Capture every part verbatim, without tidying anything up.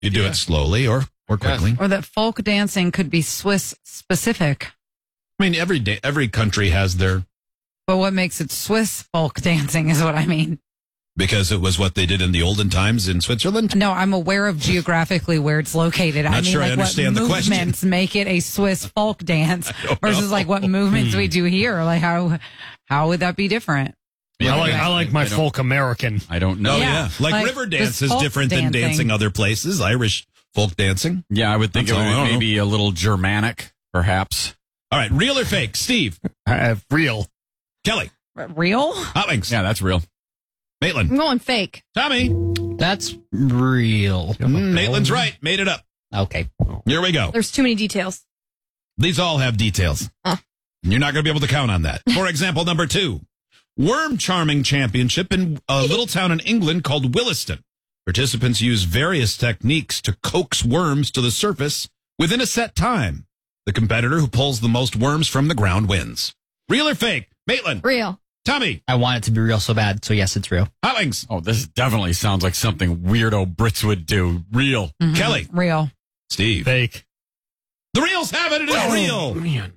You do Yeah. it slowly or, or quickly. Or that folk dancing could be Swiss specific. I mean, every day, every country has their, But what makes it Swiss folk dancing is what I mean. because it was what they did in the olden times in Switzerland. No, I'm aware of geographically where it's located. Not I mean, sure I like understand what the question. movements make it a Swiss folk dance versus know. like what movements we do here. Like how how would that be different? I like I like my I don't- folk American. I don't know. Oh, Yeah, yeah. Like, like river this dance is folk different than dancing. dancing other places. Irish folk dancing. Yeah, I would think That's it all I would don't be maybe a little Germanic, perhaps. All right. Real or fake? Steve. I have real. Kelly. Real? Hot Wings. Yeah, that's real. Maitland. I'm going fake. Tommy. That's real. Mm, Maitland's right. Made it up. Okay. Here we go. There's too many details. These all have details. Huh. You're not going to be able to count on that. For example, number two, worm charming championship in a little town in England called Williston. Participants use various techniques to coax worms to the surface within a set time. The competitor who pulls the most worms from the ground wins. Real or fake? Maitland. Real. Tommy. I want it to be real so bad, so yes, it's real. Hot Wings. Oh, this definitely sounds like something weirdo Brits would do. Real. Mhm. Kelly. Real. Steve. Fake. The reals have it. It is real. Man.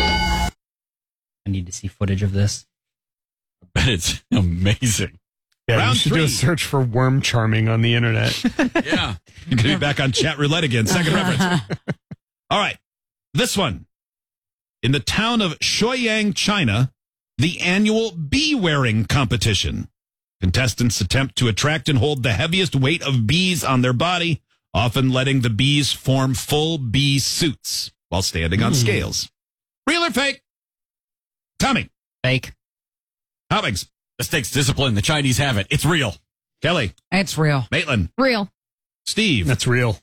I need to see footage of this. But it's amazing. Yeah, Round you should three. do a search for worm charming on the internet. Yeah. You're going to be back on chat roulette again. Second reference. All right. This one. In the town of Shoyang, China, the annual bee wearing competition. Contestants attempt to attract and hold the heaviest weight of bees on their body, often letting the bees form full bee suits while standing on scales. Real or fake? Tommy. Fake. Hot Wings. This takes discipline. The Chinese have it. It's real. Kelly. It's real. Maitland. Real. Steve. That's real.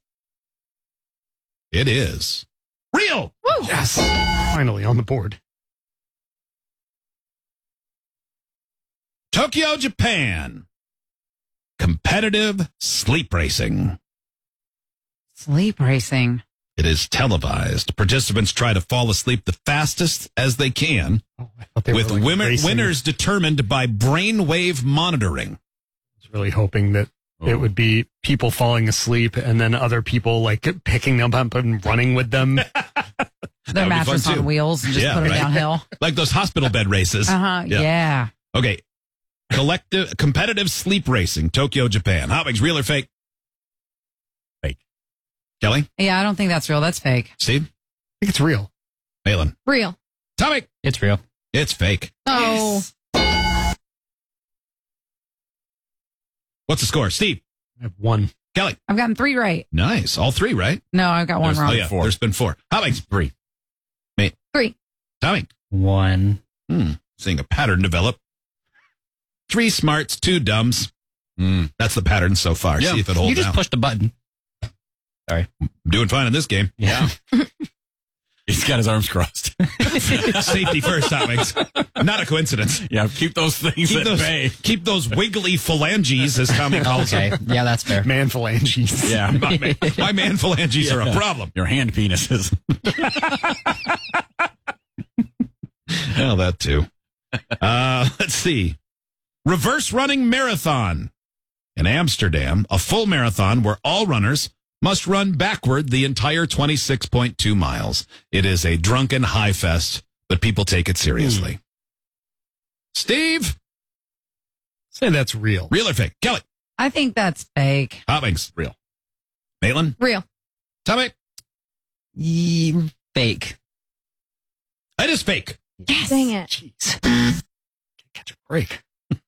It is. Real. Woo. Yes. Finally on the board. Tokyo, Japan. Competitive sleep racing. Sleep racing. It is televised. Participants try to fall asleep the fastest as they can, Oh, I thought they with were like winner, racing. winners determined by brainwave monitoring. I was really hoping that it would be people falling asleep and then other people like picking them up and running with them. Their would be mattress fun, too. on wheels and just Yeah, put it right. downhill. Like those hospital bed races. Uh huh. Yeah. Yeah. Okay. Collective competitive sleep racing, Tokyo, Japan. Hot Wings, real or fake? Fake. Kelly? Yeah, I don't think that's real. That's fake. Steve? I think it's real. Malin? Real. Tommy? It's real. It's fake. Oh. What's the score? Steve? I have one. Kelly? I've gotten three right. Nice. All three, right? No, I've got one There's- wrong. Oh, yeah. Four. There's been four. Hot Wings? Three. Mate? Three. Tommy? One. Hmm. Seeing a pattern develop. Three smarts, two dumbs. Hmm. That's the pattern so far. Yeah. See if it holds You just out. pushed a button. I'm doing fine in this game. Yeah. He's got his arms crossed. Safety first, Hot Wings. Not a coincidence. Yeah, keep those things Keep at those, bay. keep those wiggly phalanges, as Tommy calls Okay. them. Yeah, that's fair. Man phalanges. Yeah. My man, my man phalanges are a problem. Your hand penises. Well, that too. Uh, let's see. Reverse running marathon. In Amsterdam, a full marathon where all runners must run backward the entire twenty-six point two miles. It is a drunken high fest, but people take it seriously. Steve? Say that's real. Real or fake? Kelly? I think that's fake. Hot Wings? Real. Maitland? Real. Tommy? Ye- Fake. It is fake. Yes. Dang it. Jeez. Can't catch a break.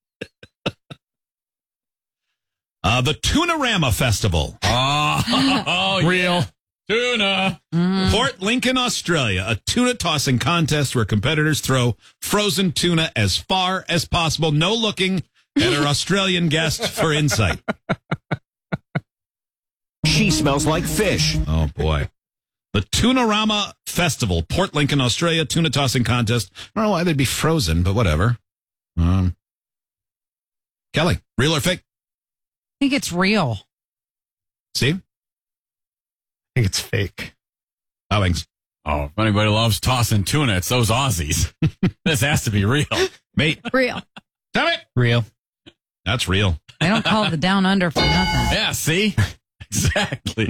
Uh, the Tunarama Festival. Oh, oh yeah. Real. Tuna. Mm. Port Lincoln, Australia, a tuna tossing contest where competitors throw frozen tuna as far as possible. No looking at our Australian guest for insight. She smells like fish. Oh, boy. The Tunarama Festival, Port Lincoln, Australia, tuna tossing contest. I don't know why they'd be frozen, but whatever. Um, Kelly, real or fake? I think it's real. Steve? I think it's fake. Owings. Oh, if anybody loves tossing tuna, it's those Aussies. This has to be real. Mate. Real. Damn it. Real. That's real. They don't call it the down under for nothing. Yeah, see? Exactly.